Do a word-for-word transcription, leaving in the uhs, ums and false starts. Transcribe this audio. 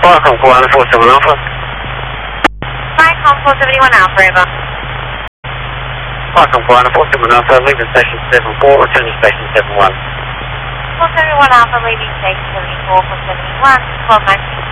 Falcon four one four seven Alpha. Falcon four seven one Alpha, over. Falcon four one four seven Alpha, leaving station seven four, returning station seven one. four seven one Alpha, leaving station seven four for seven one, twelve ninety.